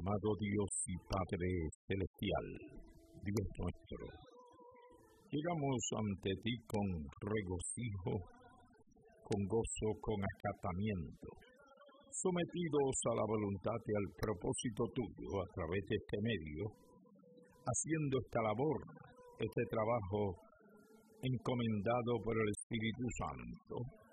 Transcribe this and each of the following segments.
Amado Dios y Padre Celestial, Dios nuestro, llegamos ante ti con regocijo, con gozo, con acatamiento, sometidos a la voluntad y al propósito tuyo a través de este medio, haciendo esta labor, este trabajo encomendado por el Espíritu Santo,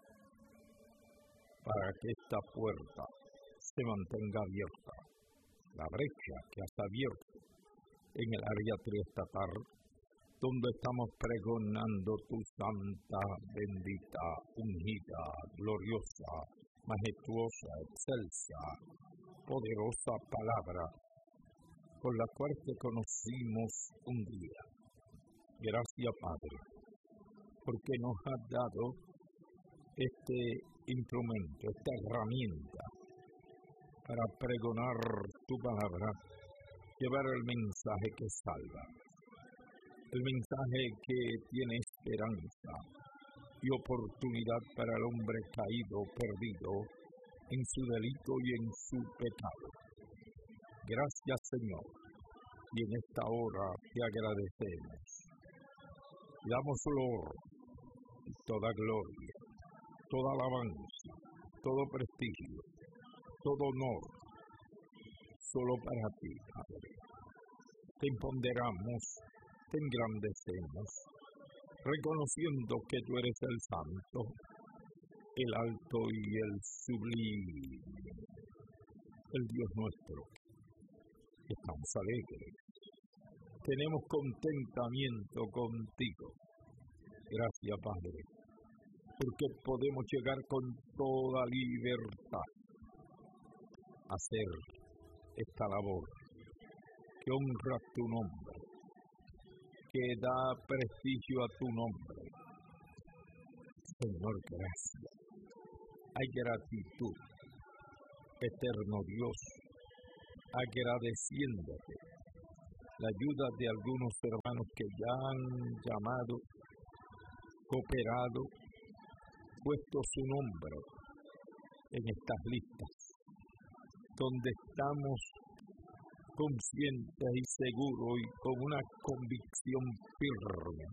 para que esta puerta se mantenga abierta. La brecha que has abierto en el área triestatal, donde estamos pregonando tu santa, bendita, ungida, gloriosa, majestuosa, excelsa, poderosa palabra, con la cual te conocimos un día. Gracias, Padre, porque nos has dado este instrumento, esta herramienta, para pregonar tu palabra, llevar el mensaje que salva, el mensaje que tiene esperanza y oportunidad para el hombre caído, perdido en su delito y en su pecado. Gracias, Señor, y en esta hora te agradecemos. Damos honor y toda gloria, toda alabanza, todo prestigio, todo honor, solo para ti, Padre. Te empoderamos, te engrandecemos, reconociendo que tú eres el Santo, el Alto y el Sublime, el Dios nuestro. Estamos alegres, tenemos contentamiento contigo. Gracias, Padre, porque podemos llegar con toda libertad a hacer esta labor que honra tu nombre, que da prestigio a tu nombre. Señor, gracias. Hay gratitud, eterno Dios, agradeciéndote la ayuda de algunos hermanos que ya han llamado, cooperado, puesto su nombre en estas listas, donde estamos conscientes y seguros y con una convicción firme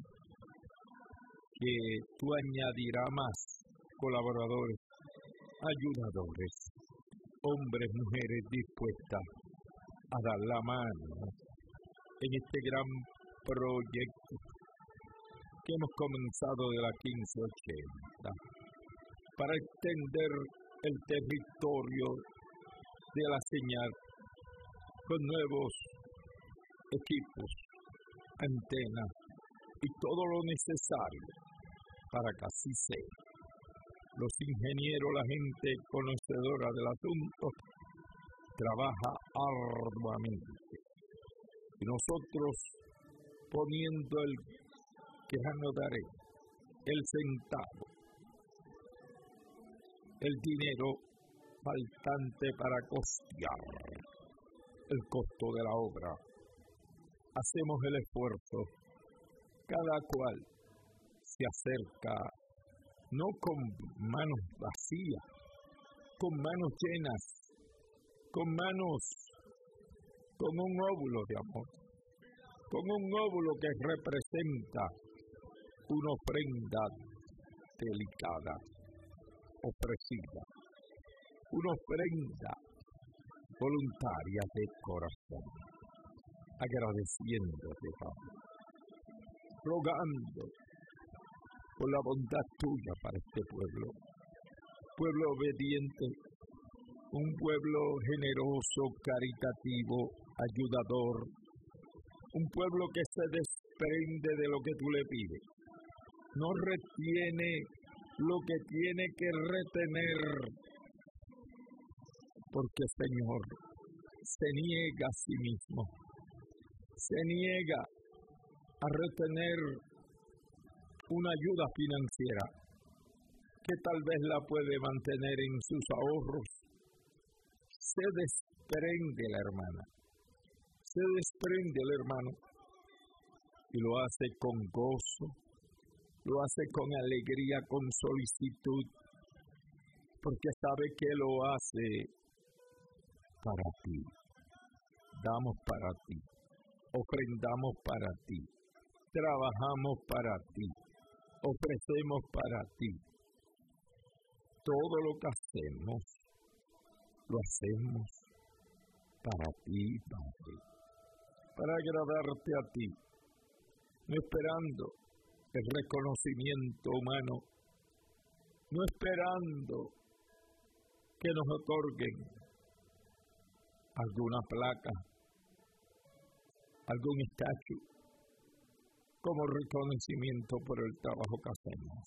que tú añadirás más colaboradores, ayudadores, hombres, mujeres dispuestas a dar la mano en este gran proyecto que hemos comenzado de la 1580 para extender el territorio de la señal con nuevos equipos, antenas y todo lo necesario para que así sea. Los ingenieros, la gente conocedora del asunto, trabaja arduamente. Y nosotros poniendo el quejano daré, el centavo, el dinero faltante para costear el costo de la obra. Hacemos el esfuerzo, cada cual se acerca, no con manos vacías, con manos llenas, con un óvulo de amor, con un óvulo que representa una ofrenda delicada, ofrecida, una ofrenda voluntaria de corazón, agradeciéndote, Padre, rogando por la bondad tuya para este pueblo obediente, un pueblo generoso, caritativo, ayudador, un pueblo que se desprende de lo que tú le pides, no retiene lo que tiene que retener, porque Señor se niega a sí mismo, se niega a retener una ayuda financiera que tal vez la puede mantener en sus ahorros. Se desprende la hermana, se desprende el hermano y lo hace con gozo, lo hace con alegría, con solicitud, porque sabe que lo hace para ti. damos para ti, ofrendamos para ti, trabajamos para ti, ofrecemos para ti. Todo lo que hacemos, lo hacemos para ti, Padre, para agradarte a ti, no esperando el reconocimiento humano, no esperando que nos otorguen alguna placa, algún estatus, como reconocimiento por el trabajo que hacemos.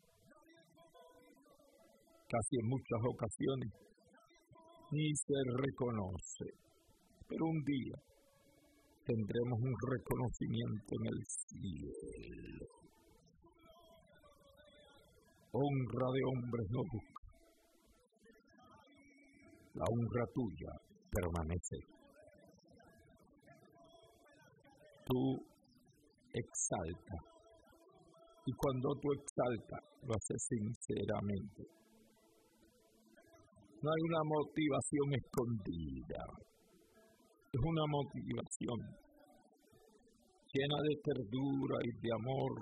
Casi en muchas ocasiones ni se reconoce, pero un día tendremos un reconocimiento en el cielo. Honra de hombres no busca, la honra tuya permanece. Tú exaltas, y cuando tú exaltas, lo haces sinceramente. No hay una motivación escondida, es una motivación llena de ternura y de amor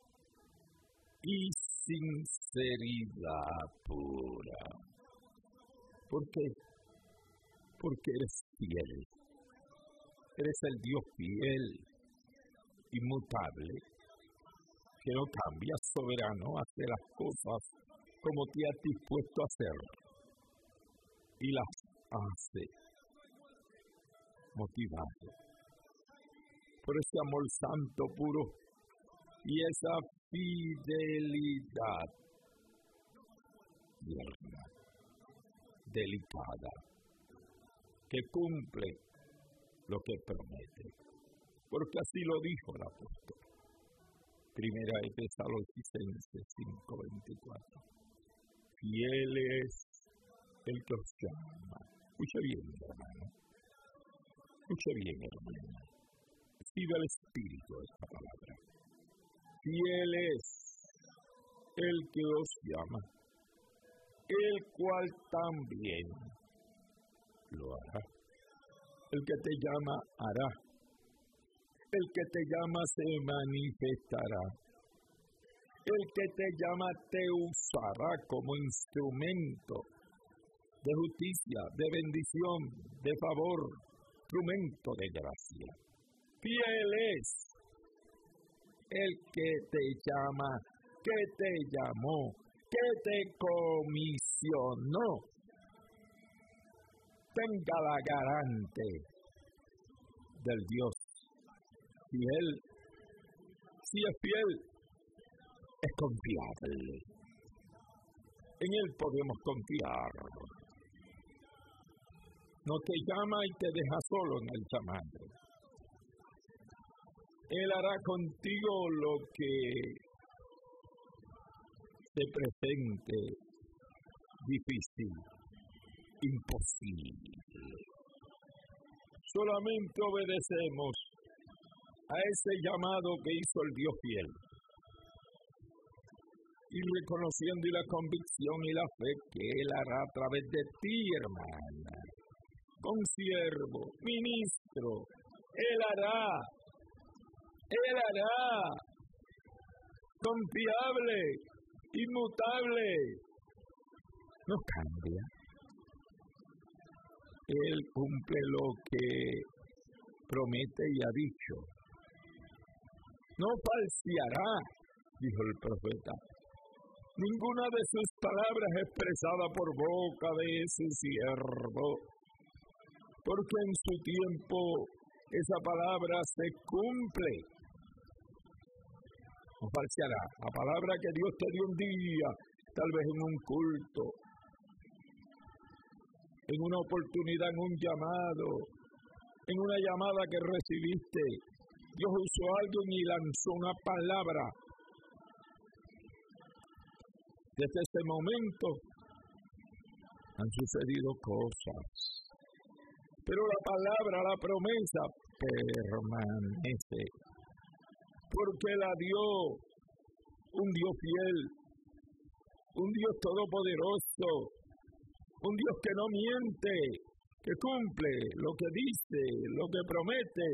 y sinceridad pura. ¿Por qué? Porque eres fiel, eres el Dios fiel, inmutable, que no cambia, soberano, hace las cosas como te has dispuesto a hacer y las hace motivado por ese amor santo, puro y esa fidelidad tierna, delicada, que cumple lo que promete, porque así lo dijo el apóstol. Primera de Tesalonicenses 5:24. Fiel es el que os llama. Escuche bien, hermano. Escuche bien, hermano. Recibe el espíritu de esta palabra. Fiel es el que os llama, el cual también lo hará. El que te llama hará. El que te llama se manifestará. El que te llama te usará como instrumento de justicia, de bendición, de favor, instrumento de gracia. Fiel es el que te llama, que te llamó, que te comisionó. Tenga la garante del Dios fiel. Si es fiel, es confiable. En Él podemos confiar. No te llama y te deja solo en el llamado. Él hará contigo lo que te presente difícil, imposible. Solamente obedecemos a ese llamado que hizo el Dios fiel. Y reconociendo la convicción y la fe que Él hará a través de ti, hermana, consiervo, ministro, Él hará, confiable, inmutable, no cambia. Él cumple lo que promete y ha dicho. No falseará, dijo el profeta. Ninguna de sus palabras expresada por boca de ese siervo, porque en su tiempo esa palabra se cumple. No falseará. La palabra que Dios te dio un día, tal vez en un culto, en una oportunidad, en un llamado, en una llamada que recibiste, Dios usó a alguien y lanzó una palabra. Desde ese momento han sucedido cosas, pero la palabra, la promesa permanece, porque la dio un Dios fiel, un Dios todopoderoso, un Dios que no miente, que cumple lo que dice, lo que promete.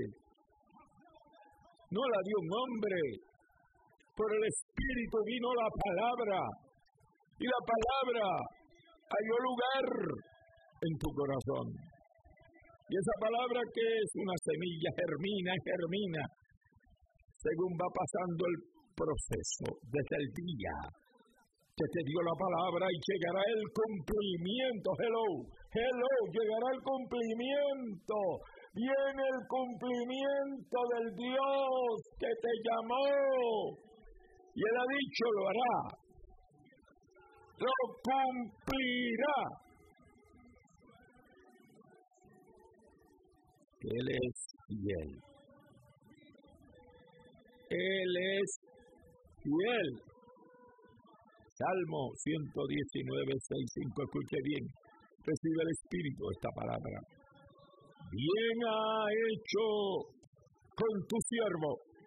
No la dio un hombre, por el Espíritu vino la palabra, y la palabra halló lugar en tu corazón. Y esa palabra que es una semilla, germina, según va pasando el proceso, desde el día que te dio la palabra y llegará el cumplimiento. Hello, llegará el cumplimiento. Viene el cumplimiento del Dios que te llamó. Y Él ha dicho, lo hará. Lo cumplirá. Él es fiel. Él es fiel. Salmo 119, 6, 5. Escuche bien. Recibe el Espíritu esta palabra. Bien ha hecho con tu siervo.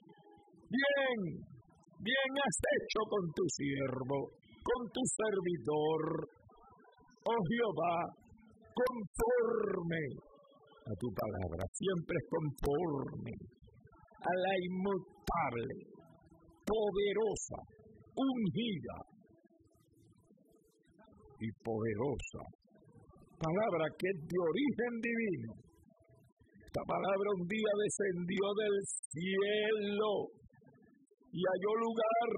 Bien has hecho con tu siervo, con tu servidor. Oh Jehová, conforme a tu palabra, siempre es conforme a la inmutable, poderosa, ungida y poderosa palabra que es de origen divino. Esta palabra un día descendió del cielo y halló lugar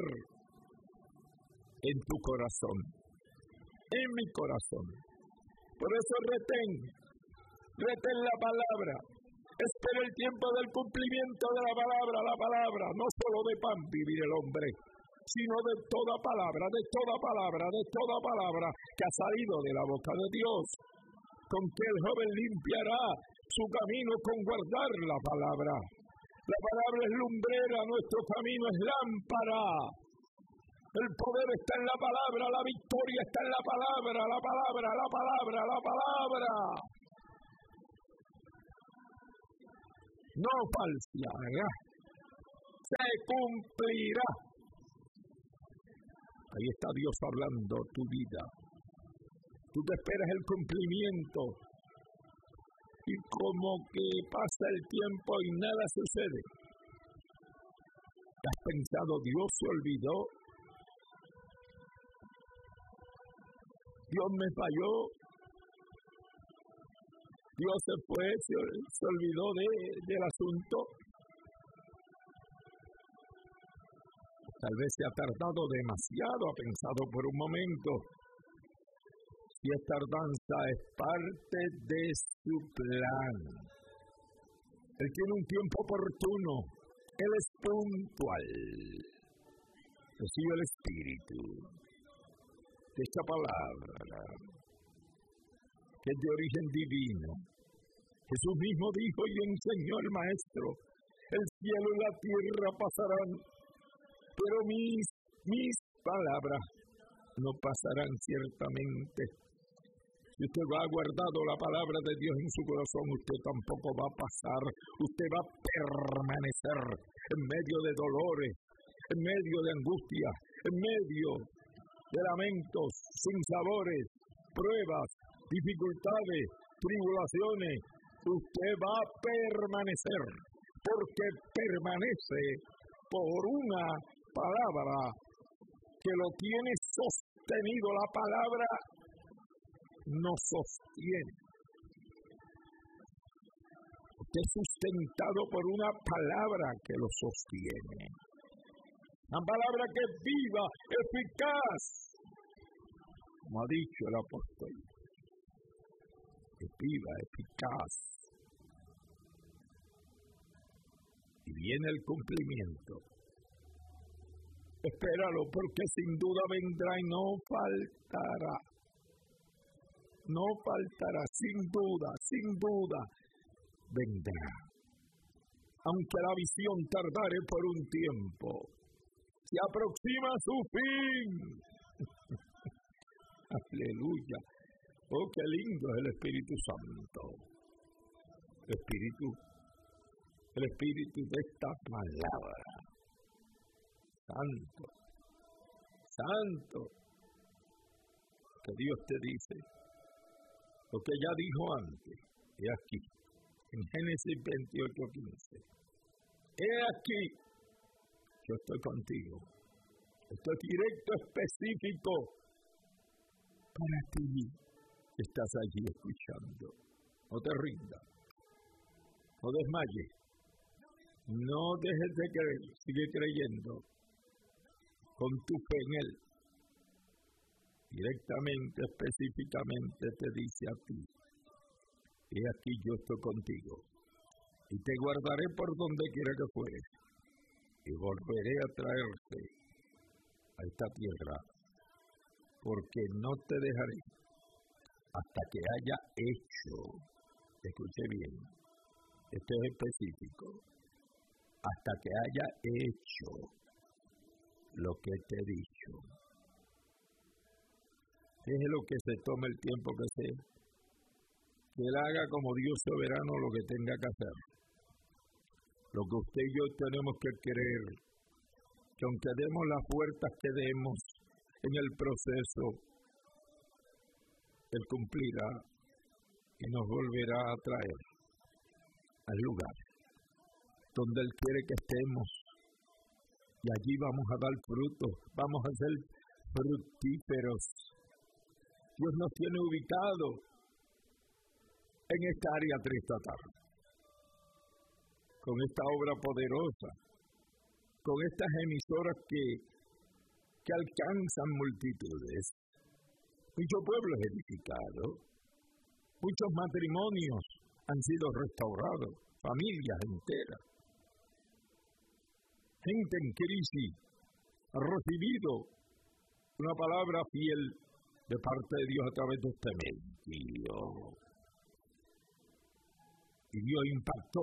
en tu corazón, en mi corazón. Por eso retén la palabra. Espera el tiempo del cumplimiento de la palabra, no solo de pan vivir el hombre, sino de toda palabra que ha salido de la boca de Dios, con que el joven limpiará su camino con guardar la palabra. La palabra es lumbrera, nuestro camino es lámpara. El poder está en la palabra, la victoria está en la palabra. No falseará, se cumplirá. Ahí está Dios hablando tu vida. Tú te esperas el cumplimiento y como que pasa el tiempo y nada sucede. ¿Has pensado, Dios se olvidó? Dios me falló. Dios se fue, se olvidó del asunto. Tal vez se ha tardado demasiado, ha pensado por un momento. Y esta tardanza es parte de su plan. Él tiene un tiempo oportuno. Él es puntual. Recibe el Espíritu de esta palabra, que es de origen divino. Jesús mismo dijo y enseñó el Maestro: el cielo y la tierra pasarán, pero mis palabras no pasarán ciertamente. Si usted ha guardado la palabra de Dios en su corazón, usted tampoco va a pasar. Usted va a permanecer en medio de dolores, en medio de angustia, en medio de lamentos, sinsabores, pruebas, dificultades, tribulaciones. Usted va a permanecer, porque permanece por una palabra que lo tiene sostenido. La palabra nos sostiene. Usted es sustentado por una palabra que lo sostiene. Una palabra que es viva, eficaz, como ha dicho el apóstol. Es viva, eficaz. Y viene el cumplimiento. Espéralo, porque sin duda vendrá y no faltará. No faltará, sin duda, vendrá. Aunque la visión tardare por un tiempo, se aproxima su fin. Aleluya. Oh, qué lindo es el Espíritu Santo. El Espíritu de esta palabra. Santo. Que Dios te dice lo que ya dijo antes. He aquí, en Génesis 28:15. He aquí, yo estoy contigo. Esto es directo, específico para ti que estás allí escuchando. No te rindas, no desmayes, no dejes de creer, sigue creyendo con tu fe en Él. Directamente, específicamente te dice a ti: he aquí yo estoy contigo, y te guardaré por donde quiera que fueres, y volveré a traerte a esta tierra, porque no te dejaré hasta que haya hecho, escuche bien, esto es específico, hasta que haya hecho lo que te he dicho. Déjelo que se tome el tiempo que sea, que Él haga como Dios soberano lo que tenga que hacer. Lo que usted y yo tenemos que creer, que aunque demos las puertas que demos en el proceso, Él cumplirá y nos volverá a traer al lugar donde Él quiere que estemos. Y allí vamos a dar frutos, vamos a ser fructíferos. Dios nos tiene ubicados en esta área tristatal, con esta obra poderosa, con estas emisoras que alcanzan multitudes, muchos pueblos edificados, muchos matrimonios han sido restaurados, familias enteras, gente en crisis ha recibido una palabra fiel de parte de Dios a través de este medio. Y Dios impactó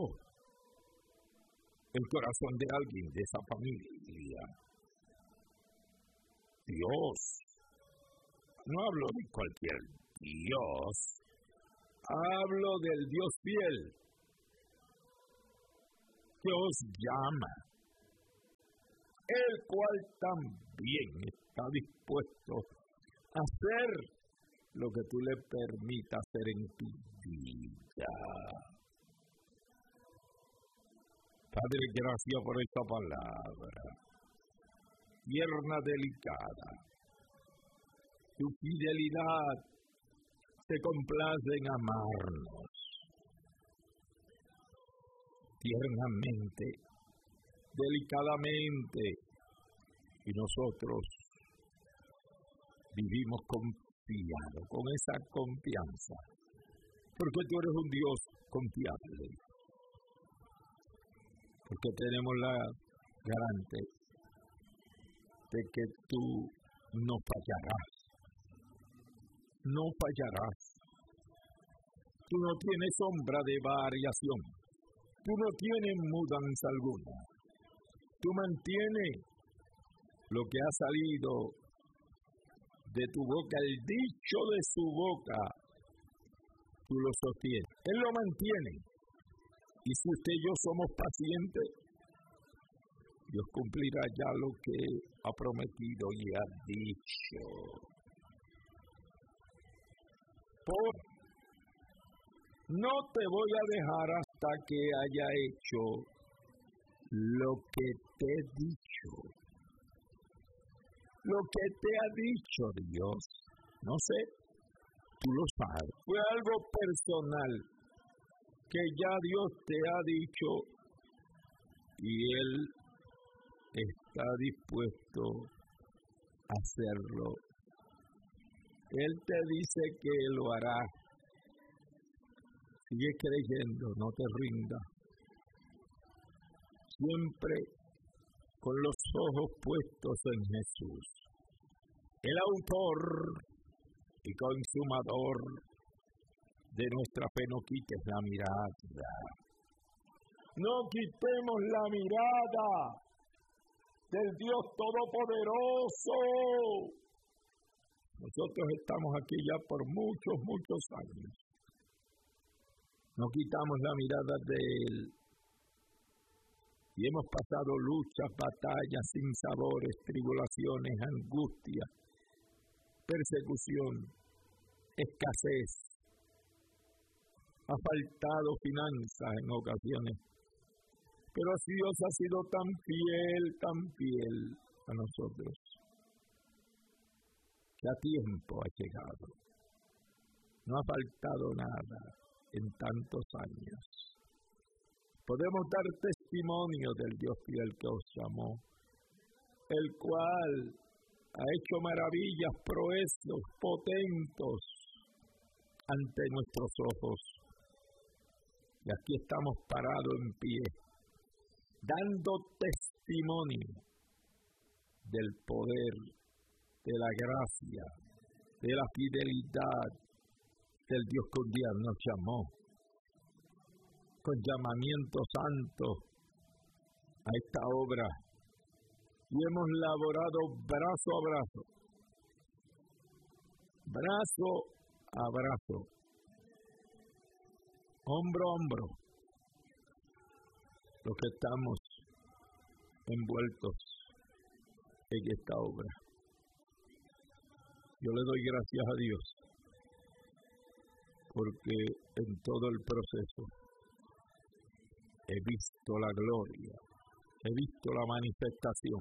el corazón de alguien de esa familia. Dios, no hablo de cualquier Dios, hablo del Dios fiel, que os llama, el cual también está dispuesto a hacer lo que tú le permitas hacer en tu vida. Padre, gracias por esta palabra, tierna, delicada. Tu fidelidad se complace en amarnos tiernamente, delicadamente, y nosotros vivimos confiados, con esa confianza, porque tú eres un Dios confiable, porque tenemos la garantía de que tú no fallarás. No fallarás. Tú no tienes sombra de variación. Tú no tienes mudanza alguna. Tú mantienes lo que ha salido de tu boca, el dicho de su boca, tú lo sostienes. Él lo mantiene. Y si usted y yo somos pacientes, Dios cumplirá ya lo que ha prometido y ha dicho. No te voy a dejar hasta que haya hecho lo que te he dicho. Lo que te ha dicho Dios, no sé, tú lo sabes. Fue algo personal que ya Dios te ha dicho y Él está dispuesto a hacerlo. Él te dice que lo hará. Sigue creyendo, no te rindas. Siempre con los ojos puestos en Jesús, el autor y consumador de nuestra fe. No quites la mirada. No quitemos la mirada del Dios Todopoderoso. Nosotros estamos aquí ya por muchos años. No quitamos la mirada de Él. Y hemos pasado luchas, batallas, sinsabores, tribulaciones, angustias, persecución, escasez. ha faltado finanzas en ocasiones, pero Dios ha sido tan fiel a nosotros, que a tiempo ha llegado. No ha faltado nada en tantos años. Podemos dar testimonio del Dios fiel que os llamó, el cual ha hecho maravillas, proezos, potentos ante nuestros ojos. Y aquí estamos parados en pie, dando testimonio del poder, de la gracia, de la fidelidad del Dios que un día nos llamó, con llamamiento santo a esta obra. Y hemos laborado brazo a brazo, hombro a hombro, los que estamos envueltos en esta obra. Yo le doy gracias a Dios, porque en todo el proceso he visto la gloria, he visto la manifestación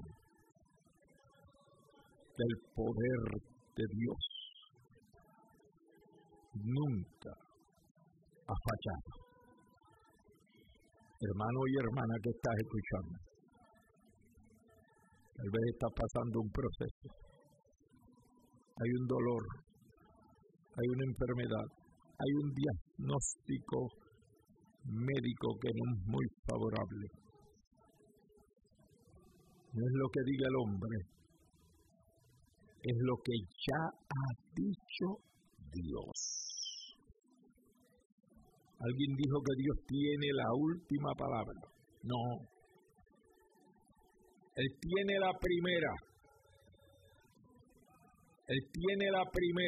del poder de Dios. Nunca ha fallado. Hermano y hermana que estás escuchando, tal vez estás pasando un proceso. Hay un dolor, hay una enfermedad, hay un diagnóstico médico que no es muy favorable. No es lo que diga el hombre, es lo que ya ha dicho Dios. Alguien dijo que Dios tiene la última palabra. No. Él tiene la primera. Él tiene la primera.